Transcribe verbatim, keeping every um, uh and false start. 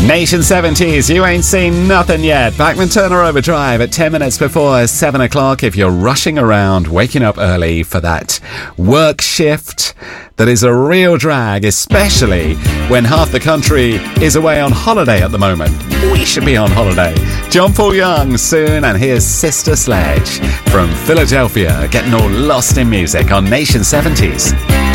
Nation seventies, you ain't seen nothing yet. Bachman Turner Overdrive at ten minutes before seven o'clock. If you're rushing around, waking up early for that work shift that is a real drag, especially when half the country is away on holiday at the moment. We should be on holiday. John Paul Young soon, and here's Sister Sledge from Philadelphia, getting all lost in music on Nation seventies.